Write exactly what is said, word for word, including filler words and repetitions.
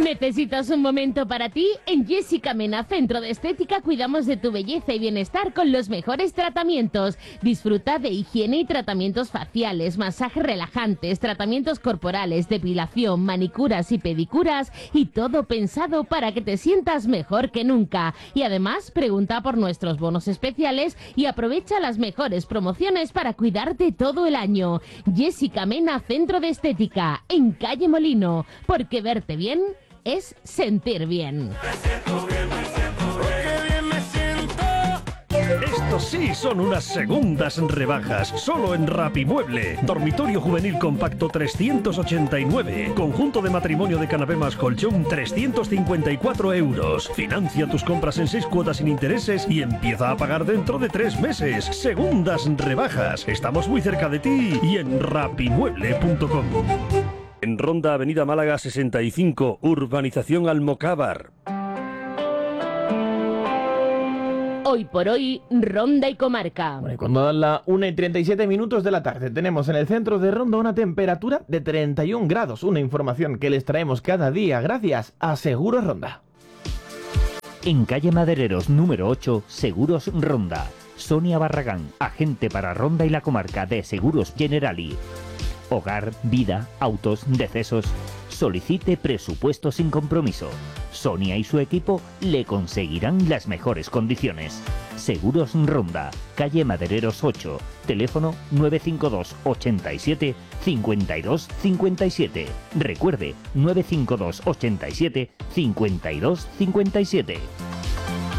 ¿Necesitas un momento para ti? En Jessica Mena Centro de Estética cuidamos de tu belleza y bienestar con los mejores tratamientos. Disfruta de higiene y tratamientos faciales, masajes relajantes, tratamientos corporales, depilación, manicuras y pedicuras y todo pensado para que te sientas mejor que nunca. Y además, pregunta por nuestros bonos especiales y aprovecha las mejores promociones para cuidarte todo el año. Jessica Mena Centro de Estética, en Calle Molino, porque verte bien es sentir bien. Estos sí son unas segundas rebajas, solo en Rapimueble. Dormitorio juvenil compacto trescientos ochenta y nueve. Conjunto de matrimonio de canapé más colchón trescientos cincuenta y cuatro euros. Financia tus compras en seis cuotas sin intereses y empieza a pagar dentro de tres meses. Segundas rebajas. Estamos muy cerca de ti y en rapimueble punto com. En Ronda, Avenida Málaga sesenta y cinco, Urbanización Almocávar. Hoy por hoy, Ronda y Comarca. Bueno, y cuando dan la una y treinta y siete minutos de la tarde, tenemos en el centro de Ronda una temperatura de treinta y un grados. Una información que les traemos cada día gracias a Seguros Ronda. En calle Madereros número ocho, Seguros Ronda. Sonia Barragán, agente para Ronda y la Comarca de Seguros Generali. Hogar, vida, autos, decesos. Solicite presupuesto sin compromiso. Sonia y su equipo le conseguirán las mejores condiciones. Seguros Ronda, calle Madereros ocho, teléfono nueve cinco dos, ochenta y siete, cincuenta y dos cincuenta y siete. Recuerde, nueve cinco dos, ochenta y siete, cincuenta y dos cincuenta y siete.